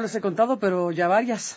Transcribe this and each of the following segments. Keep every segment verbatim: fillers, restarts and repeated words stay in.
les he contado, pero ya varias.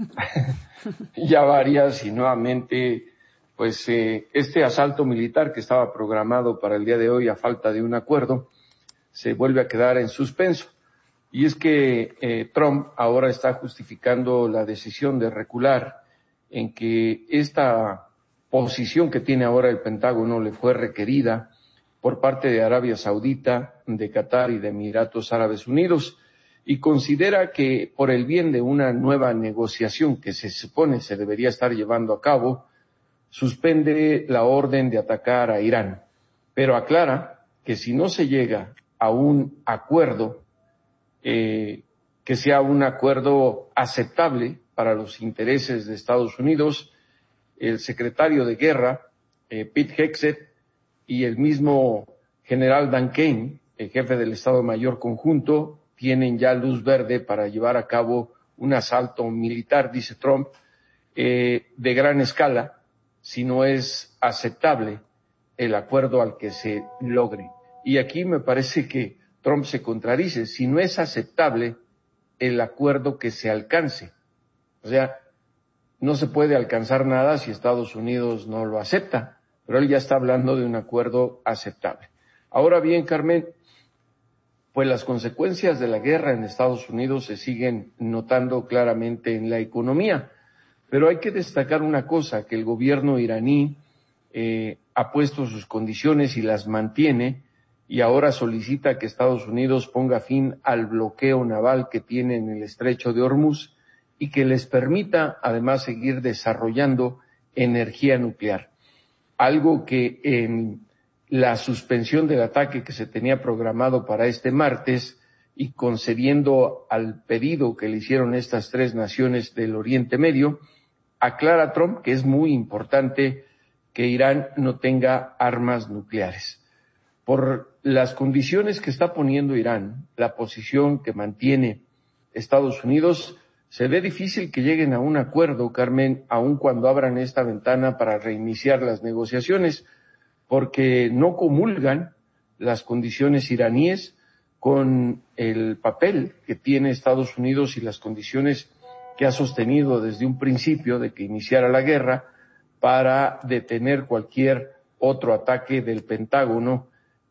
Ya varias, y nuevamente, pues eh, este asalto militar que estaba programado para el día de hoy a falta de un acuerdo, se vuelve a quedar en suspenso. Y es que eh, Trump ahora está justificando la decisión de recular en que esta posición que tiene ahora el Pentágono le fue requerida por parte de Arabia Saudita, de Qatar y de Emiratos Árabes Unidos, y considera que por el bien de una nueva negociación que se supone se debería estar llevando a cabo, suspende la orden de atacar a Irán, pero aclara que si no se llega a un acuerdo, eh, que sea un acuerdo aceptable para los intereses de Estados Unidos, el secretario de Guerra, eh, Pete Hegseth, y el mismo general Dan Kane, el jefe del Estado Mayor Conjunto, tienen ya luz verde para llevar a cabo un asalto militar, dice Trump, eh, de gran escala, si no es aceptable el acuerdo al que se logre. Y aquí me parece que Trump se contradice, si no es aceptable el acuerdo que se alcance. O sea, no se puede alcanzar nada si Estados Unidos no lo acepta, pero él ya está hablando de un acuerdo aceptable. Ahora bien, Carmen, pues las consecuencias de la guerra en Estados Unidos se siguen notando claramente en la economía, pero hay que destacar una cosa, que el gobierno iraní eh, ha puesto sus condiciones y las mantiene, y ahora solicita que Estados Unidos ponga fin al bloqueo naval que tiene en el estrecho de Hormuz y que les permita además seguir desarrollando energía nuclear. Algo que en la suspensión del ataque que se tenía programado para este martes y concediendo al pedido que le hicieron estas tres naciones del Oriente Medio, aclara Trump que es muy importante que Irán no tenga armas nucleares. Por las condiciones que está poniendo Irán, la posición que mantiene Estados Unidos, se ve difícil que lleguen a un acuerdo, Carmen, aun cuando abran esta ventana para reiniciar las negociaciones, porque no comulgan las condiciones iraníes con el papel que tiene Estados Unidos y las condiciones que ha sostenido desde un principio de que iniciara la guerra para detener cualquier otro ataque del Pentágono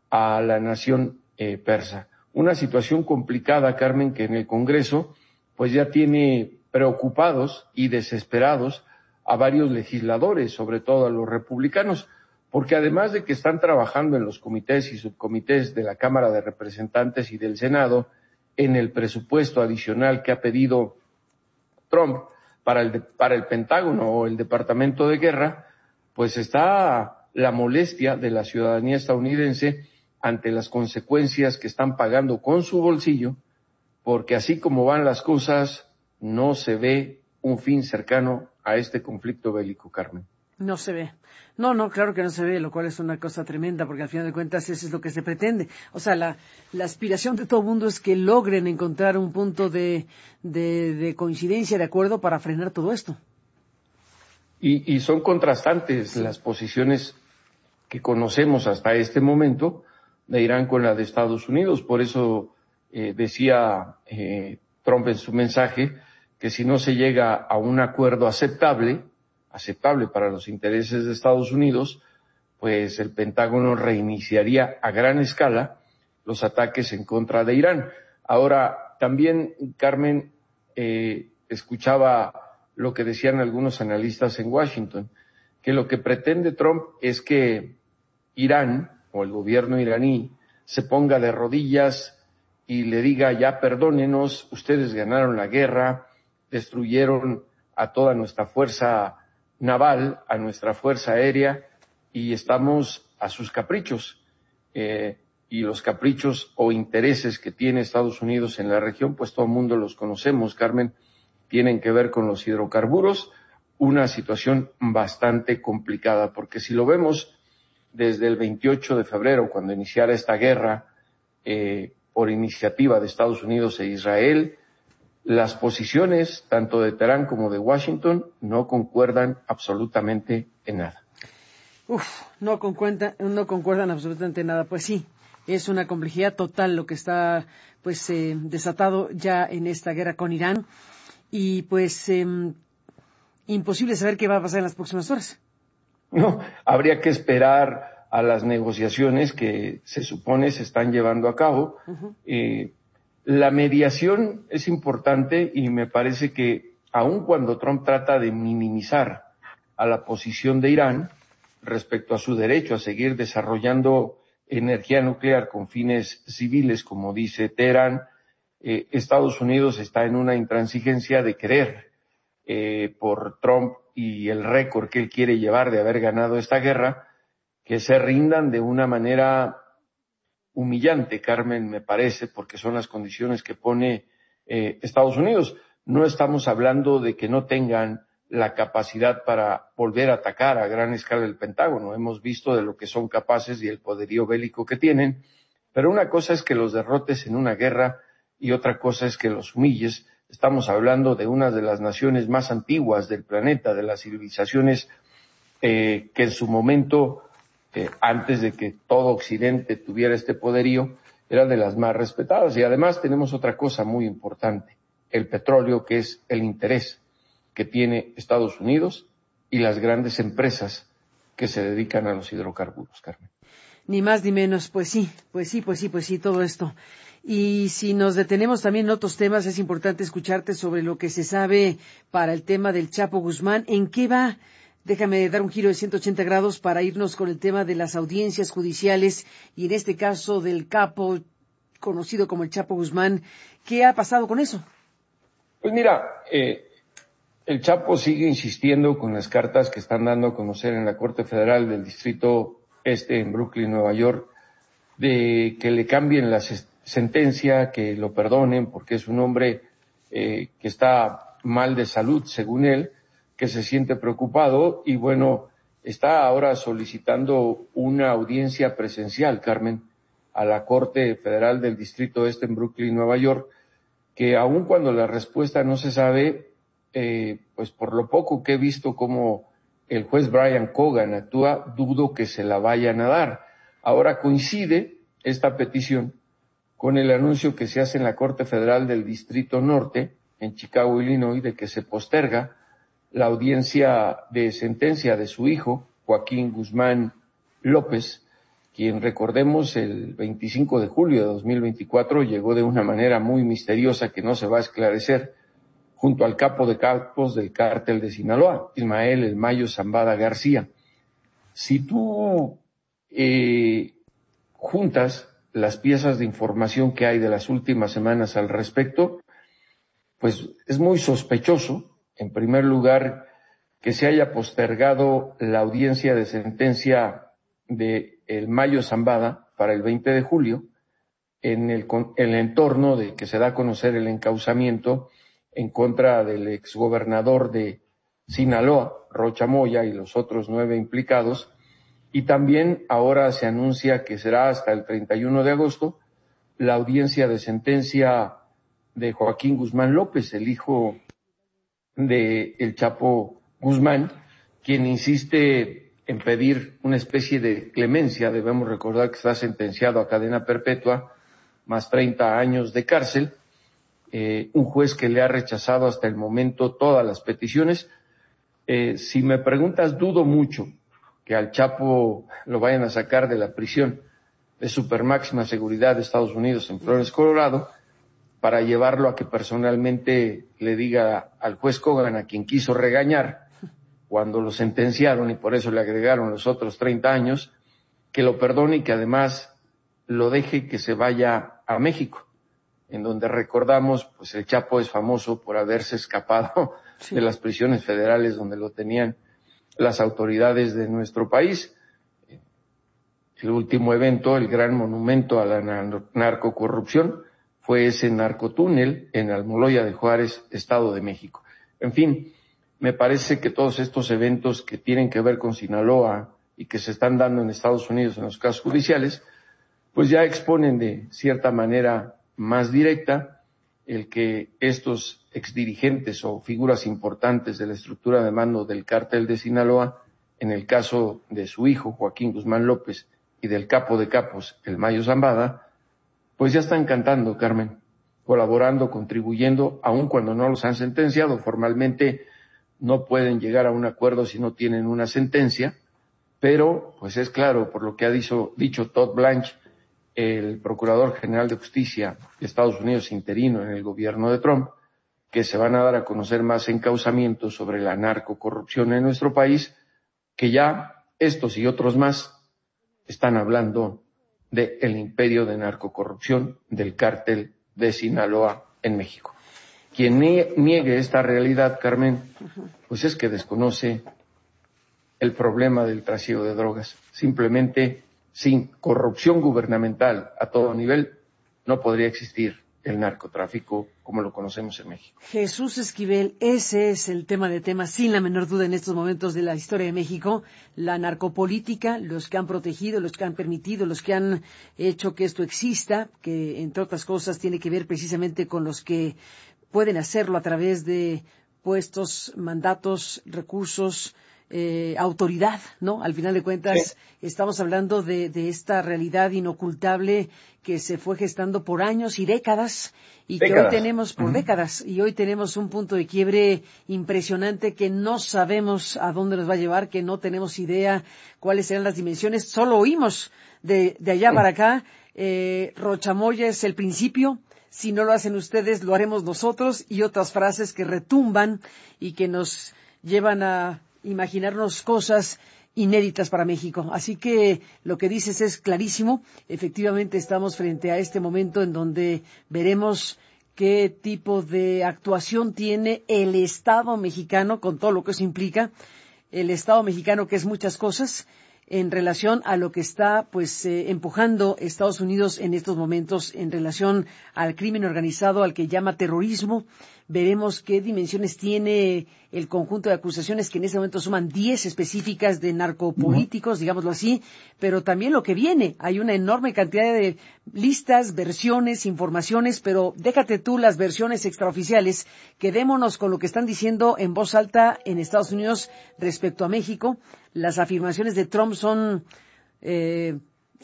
a la nación eh, persa. Una situación complicada, Carmen, que en el Congreso pues ya tiene preocupados y desesperados a varios legisladores, sobre todo a los republicanos, porque además de que están trabajando en los comités y subcomités de la Cámara de Representantes y del Senado en el presupuesto adicional que ha pedido Trump para el, de, para el Pentágono o el Departamento de Guerra, pues está la molestia de la ciudadanía estadounidense ante las consecuencias que están pagando con su bolsillo, porque así como van las cosas, no se ve un fin cercano a este conflicto bélico, Carmen. No se ve. No, no, claro que no se ve, lo cual es una cosa tremenda, porque al final de cuentas eso es lo que se pretende. O sea, la, la aspiración de todo el mundo es que logren encontrar un punto de, de, de coincidencia, de acuerdo, para frenar todo esto. Y, y son contrastantes las posiciones que conocemos hasta este momento de Irán con la de Estados Unidos. Por eso eh, decía eh, Trump en su mensaje que si no se llega a un acuerdo aceptable, aceptable para los intereses de Estados Unidos, pues el Pentágono reiniciaría a gran escala los ataques en contra de Irán. Ahora, también, Carmen, eh, escuchaba lo que decían algunos analistas en Washington, que lo que pretende Trump es que Irán, o el gobierno iraní, se ponga de rodillas y le diga, ya perdónenos, ustedes ganaron la guerra, destruyeron a toda nuestra fuerza naval, a nuestra fuerza aérea, y estamos a sus caprichos. Eh, y los caprichos o intereses que tiene Estados Unidos en la región, pues todo el mundo los conocemos, Carmen, tienen que ver con los hidrocarburos, una situación bastante complicada, porque si lo vemos desde el veintiocho de febrero, cuando iniciara esta guerra eh, por iniciativa de Estados Unidos e Israel, las posiciones tanto de Teherán como de Washington no concuerdan absolutamente en nada. Uf, no concuerdan, no concuerdan absolutamente nada. Pues sí, Es una complejidad total lo que está pues eh, desatado ya en esta guerra con Irán y pues eh, imposible saber qué va a pasar en las próximas horas. No, habría que esperar a las negociaciones que se supone se están llevando a cabo. Uh-huh. Eh, la mediación es importante y me parece que aun cuando Trump trata de minimizar a la posición de Irán respecto a su derecho a seguir desarrollando energía nuclear con fines civiles, como dice Teherán, eh, Estados Unidos está en una intransigencia de querer, eh, por Trump y el récord que él quiere llevar de haber ganado esta guerra, que se rindan de una manera humillante, Carmen, me parece, porque son las condiciones que pone eh, Estados Unidos. No estamos hablando de que no tengan la capacidad para volver a atacar a gran escala el Pentágono. Hemos visto de lo que son capaces y el poderío bélico que tienen, pero una cosa es que los derrotes en una guerra y otra cosa es que los humilles. Estamos hablando de una de las naciones más antiguas del planeta, de las civilizaciones eh, que en su momento, eh, antes de que todo Occidente tuviera este poderío, eran de las más respetadas. Y además tenemos otra cosa muy importante, el petróleo, que es el interés que tiene Estados Unidos y las grandes empresas que se dedican a los hidrocarburos, Carmen. Ni más ni menos, pues sí, pues sí, pues sí, pues sí, todo esto. Y si nos detenemos también en otros temas, es importante escucharte sobre lo que se sabe para el tema del Chapo Guzmán. ¿En qué va? Déjame dar un giro de ciento ochenta grados para irnos con el tema de las audiencias judiciales y en este caso del capo conocido como el Chapo Guzmán. ¿Qué ha pasado con eso? Pues mira, eh, el Chapo sigue insistiendo con las cartas que están dando a conocer en la Corte Federal del Distrito Este en Brooklyn, Nueva York, de que le cambien la sentencia, que lo perdonen, porque es un hombre eh, que está mal de salud, según él, que se siente preocupado y bueno, está ahora solicitando una audiencia presencial, Carmen, a la Corte Federal del Distrito Este en Brooklyn, Nueva York, que aun cuando la respuesta no se sabe, eh, pues por lo poco que he visto cómo el juez Brian Cogan actúa, dudo que se la vayan a dar. Ahora coincide esta petición con el anuncio que se hace en la Corte Federal del Distrito Norte, en Chicago, Illinois, de que se posterga la audiencia de sentencia de su hijo, Joaquín Guzmán López, quien, recordemos, el veinticinco de julio de dos mil veinticuatro llegó de una manera muy misteriosa que no se va a esclarecer, junto al capo de capos del cártel de Sinaloa, Ismael El Mayo Zambada García. Si tú eh, juntas las piezas de información que hay de las últimas semanas al respecto, pues es muy sospechoso, en primer lugar, que se haya postergado la audiencia de sentencia de El Mayo Zambada para el veinte de julio, en el, en el entorno de que se da a conocer el encauzamiento en contra del exgobernador de Sinaloa, Rocha Moya, y los otros nueve implicados, y también ahora se anuncia que será hasta el treinta y uno de agosto la audiencia de sentencia de Joaquín Guzmán López, el hijo de el Chapo Guzmán, quien insiste en pedir una especie de clemencia. Debemos recordar que está sentenciado a cadena perpetua más treinta años de cárcel, eh, un juez que le ha rechazado hasta el momento todas las peticiones. Eh, si me preguntas, dudo mucho que al Chapo lo vayan a sacar de la prisión de supermáxima seguridad de Estados Unidos en Flores, Colorado, para llevarlo a que personalmente le diga al juez Cogan, a quien quiso regañar cuando lo sentenciaron y por eso le agregaron los otros treinta años, que lo perdone y que además lo deje que se vaya a México, en donde recordamos, pues el Chapo es famoso por haberse escapado sí. de las prisiones federales donde lo tenían las autoridades de nuestro país. El último evento, el gran monumento a la narcocorrupción, fue ese narcotúnel en Almoloya de Juárez, Estado de México. En fin, me parece que todos estos eventos que tienen que ver con Sinaloa y que se están dando en Estados Unidos en los casos judiciales, pues ya exponen de cierta manera más directa el que estos exdirigentes o figuras importantes de la estructura de mando del cártel de Sinaloa, en el caso de su hijo, Joaquín Guzmán López, y del capo de capos, el Mayo Zambada, pues ya están cantando, Carmen, colaborando, contribuyendo, aun cuando no los han sentenciado. Formalmente no pueden llegar a un acuerdo si no tienen una sentencia, pero pues es claro, por lo que ha dicho, dicho Todd Blanche, el Procurador General de Justicia de Estados Unidos interino en el gobierno de Trump, que se van a dar a conocer más encauzamientos sobre la narcocorrupción en nuestro país, que ya estos y otros más están hablando del imperio de narcocorrupción del cártel de Sinaloa en México. Quien niegue esta realidad, Carmen, pues es que desconoce el problema del trasiego de drogas. Simplemente, sin corrupción gubernamental a todo nivel, no podría existir el narcotráfico como lo conocemos en México. Jesús Esquivel, ese es el tema de temas, sin la menor duda, en estos momentos de la historia de México, la narcopolítica, los que han protegido, los que han permitido, los que han hecho que esto exista, que entre otras cosas tiene que ver precisamente con los que pueden hacerlo a través de puestos, mandatos, recursos, Eh, autoridad, ¿no? Al final de cuentas, sí. Estamos hablando de, de esta realidad inocultable que se fue gestando por años y décadas y décadas. que hoy tenemos por uh-huh. décadas y hoy tenemos un punto de quiebre impresionante que no sabemos a dónde nos va a llevar, que no tenemos idea cuáles serán las dimensiones. Solo oímos de, de allá uh-huh. para acá, eh, Rochamoya es el principio. Si no lo hacen ustedes, lo haremos nosotros, y otras frases que retumban y que nos llevan a imaginarnos cosas inéditas para México. Así que lo que dices es clarísimo. Efectivamente estamos frente a este momento en donde veremos qué tipo de actuación tiene el Estado mexicano con todo lo que eso implica. El Estado mexicano, que es muchas cosas, en relación a lo que está pues eh, empujando Estados Unidos en estos momentos en relación al crimen organizado, al que llama terrorismo. Veremos qué dimensiones tiene el conjunto de acusaciones, que en este momento suman diez específicas de narcopolíticos, uh-huh. digámoslo así, pero también lo que viene. Hay una enorme cantidad de listas, versiones, informaciones, pero déjate tú las versiones extraoficiales. Quedémonos con lo que están diciendo en voz alta en Estados Unidos respecto a México. Las afirmaciones de Trump son, eh,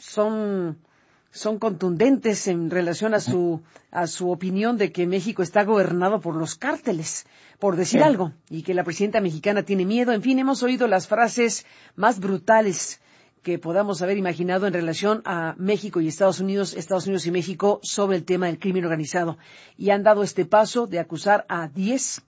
son, son contundentes en relación a su, a su opinión de que México está gobernado por los cárteles, por decir sí. algo, y que la presidenta mexicana tiene miedo. En fin, hemos oído las frases más brutales que podamos haber imaginado en relación a México y Estados Unidos, Estados Unidos y México, sobre el tema del crimen organizado. Y han dado este paso de acusar a diez,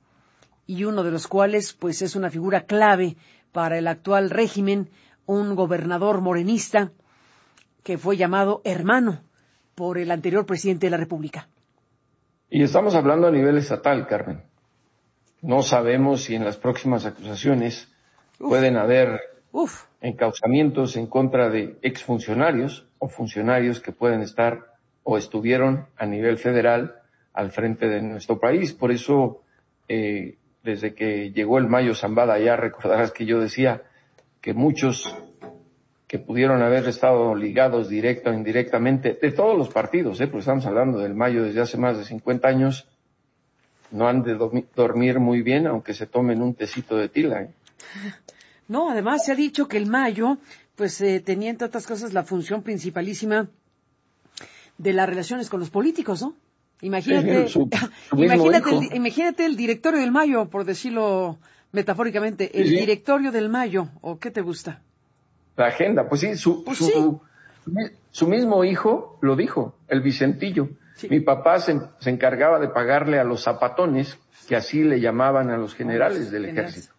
y uno de los cuales, pues, es una figura clave para el actual régimen, un gobernador morenista que fue llamado hermano por el anterior presidente de la República. Y estamos hablando a nivel estatal, Carmen. No sabemos si en las próximas acusaciones uf, pueden haber uf. encauzamientos en contra de exfuncionarios o funcionarios que pueden estar o estuvieron a nivel federal al frente de nuestro país. Por eso, eh, desde que llegó el Mayo Zambada, ya recordarás que yo decía que muchos que pudieron haber estado ligados directa o indirectamente, de todos los partidos, ¿eh? Porque estamos hablando del Mayo desde hace más de cincuenta años, no han de do- dormir muy bien, aunque se tomen un tecito de tila, ¿eh? No, además se ha dicho que el Mayo, pues eh, tenía entre otras cosas la función principalísima de las relaciones con los políticos, ¿no? Imagínate, sí, su, su imagínate, el, imagínate el directorio del Mayo, por decirlo metafóricamente, el sí, sí. directorio del Mayo, ¿o qué te gusta? La agenda, pues sí, su, pues su, sí. su mismo hijo lo dijo, el Vicentillo. Sí. Mi papá se, se encargaba de pagarle a los zapatones, que así le llamaban a los generales del generales. ejército,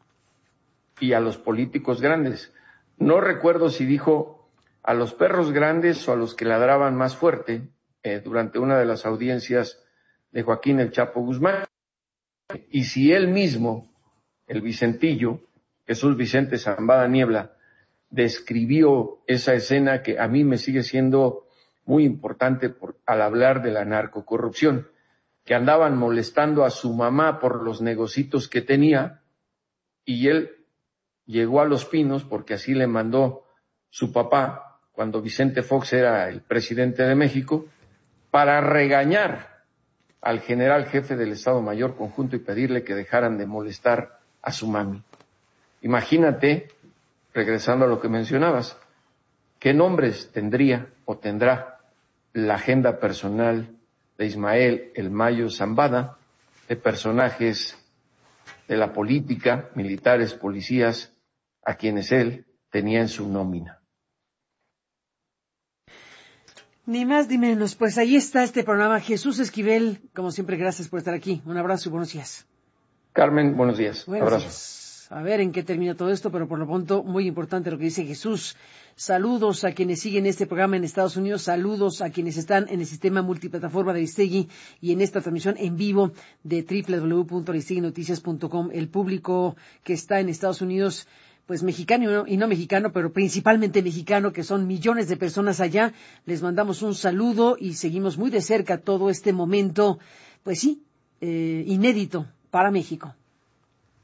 y a los políticos grandes. No recuerdo si dijo a los perros grandes o a los que ladraban más fuerte, eh, durante una de las audiencias de Joaquín El Chapo Guzmán. Y si él mismo, el Vicentillo, Jesús Vicente Zambada Niebla, describió esa escena que a mí me sigue siendo muy importante por, al hablar de la narcocorrupción, que andaban molestando a su mamá por los negocitos que tenía, y él llegó a Los Pinos, porque así le mandó su papá, cuando Vicente Fox era el presidente de México, para regañar al general jefe del Estado Mayor Conjunto y pedirle que dejaran de molestar a su mami. Imagínate, regresando a lo que mencionabas, qué nombres tendría o tendrá la agenda personal de Ismael El Mayo Zambada, de personajes de la política, militares, policías, a quienes él tenía en su nómina. Ni más ni menos. Pues ahí está este programa. Jesús Esquivel, como siempre, gracias por estar aquí. Un abrazo y buenos días. Carmen, buenos días. Buenos Abrazo. días. A ver en qué termina todo esto, pero por lo pronto, muy importante lo que dice Jesús. Saludos a quienes siguen este programa en Estados Unidos, saludos a quienes están en el sistema multiplataforma de Aristegui y en esta transmisión en vivo de doble u doble u doble u punto aristegui noticias punto com. El público que está en Estados Unidos, pues mexicano y no, y no mexicano, pero principalmente mexicano, que son millones de personas allá, les mandamos un saludo y seguimos muy de cerca todo este momento, pues sí, eh, inédito para México.